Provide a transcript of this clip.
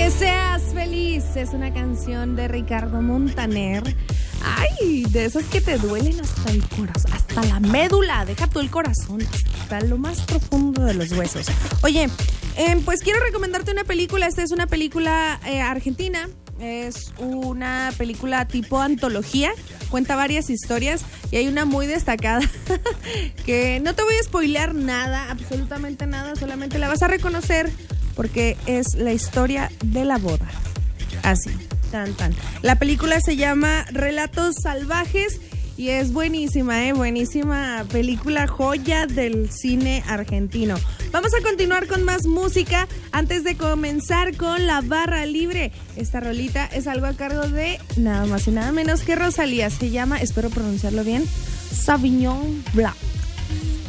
Que seas feliz es una canción de Ricardo Montaner. Ay, de esas que te duelen hasta el corazón, hasta la médula, deja tú el corazón, hasta lo más profundo de los huesos. Oye, pues quiero recomendarte una película. Esta es una película argentina. Es una película tipo antología, cuenta varias historias y hay una muy destacada que no te voy a spoilear nada, absolutamente nada, solamente la vas a reconocer porque es la historia de la boda. Así, tan tan. La película se llama Relatos Salvajes y es buenísima, buenísima película, joya del cine argentino. Vamos a continuar con más música antes de comenzar con la barra libre. Esta rolita es algo a cargo de nada más y nada menos que Rosalía. Se llama, espero pronunciarlo bien, Sauvignon Blanc.